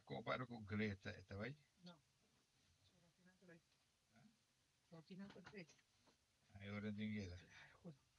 Kok pak ko Greta eta bae? No. Sorokina tuh. Sorokina tuh. Ai orang tinggi lah.